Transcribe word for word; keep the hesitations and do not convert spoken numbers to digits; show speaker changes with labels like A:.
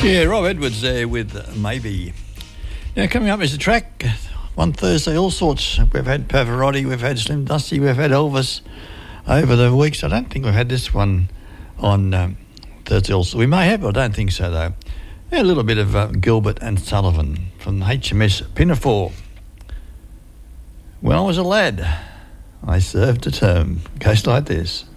A: Yeah, Rob Edwards there with uh, Maybe. Now, coming up is a track, one Thursday, all sorts. We've had Pavarotti, we've had Slim Dusty, we've had Elvis over the weeks. I don't think we've had this one on um, Thursday also. We may have, but I don't think so, though. Yeah, a little bit of uh, Gilbert and Sullivan from H M S Pinafore. When I was a lad, I served a term. Goes like this.